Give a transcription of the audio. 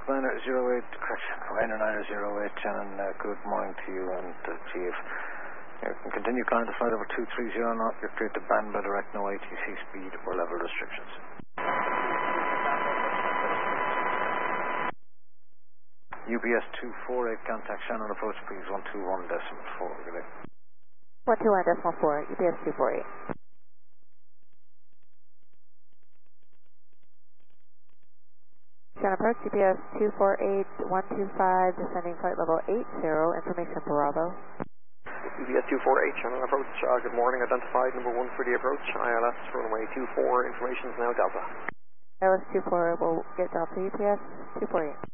Niner 08, correction, Niner 08, Shannon, good morning to you and Chief. You can continue climb to flight over 230 knot, you're cleared to band by direct, no ATC speed or level restrictions. UBS 248, contact Shannon, approach please 121.4, good day. 121.4, UBS 248. Shannon approach, UBS 248, 125, descending flight level 80, information Bravo. UBS 248, Shannon approach, good morning, identified number 1 for the approach, ILS runway 24, information is now Delta. ILS 24 will get Delta, UPS 248.